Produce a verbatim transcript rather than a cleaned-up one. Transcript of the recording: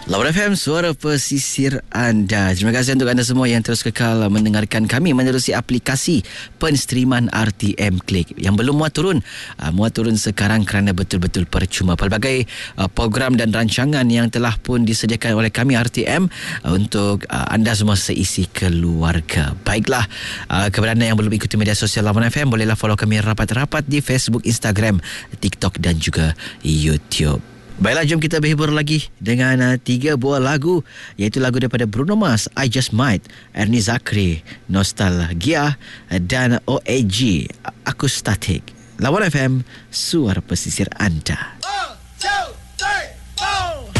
Lawan F M, suara pesisir anda. Terima kasih untuk anda semua yang terus kekal mendengarkan kami menerusi aplikasi penstreaman R T M Click. Yang belum muat turun, uh, muat turun sekarang kerana betul-betul percuma. Pelbagai uh, program dan rancangan yang telah pun disediakan oleh kami R T M uh, untuk uh, anda semua seisi keluarga. Baiklah, uh, kepada anda yang belum ikuti media sosial Lawan F M, bolehlah follow kami rapat-rapat di Facebook, Instagram, TikTok dan juga YouTube. Baiklah, jom kita berhibur lagi dengan uh, tiga buah lagu, iaitu lagu daripada Bruno Mars, I Just Might, Ernie Zakri, Nostalgia dan O A G, Aku Static. Lawan F M, suara pesisir anda.